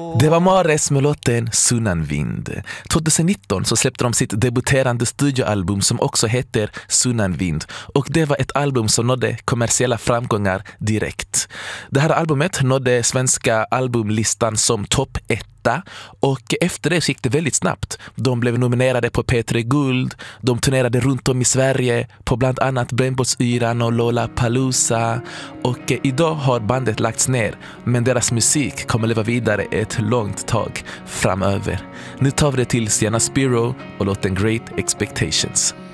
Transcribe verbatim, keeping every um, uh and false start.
Det var Mares med låten Sunnan vind. tjugonitton så släppte de sitt debuterande studioalbum som också heter Sunnan vind. Och det var ett album som nådde kommersiella framgångar direkt. Det här albumet nådde svenska albumlistan som topp ett. Och efter det så gick det väldigt snabbt. De blev nominerade på P tre Guld. De turnerade runt om i Sverige på bland annat Brännbollsyran och Lollapalooza. Och idag har bandet lagts ner, men deras musik kommer leva vidare ett långt tag framöver. Nu tar vi det till Sienna Spiro och låten Great Expectations.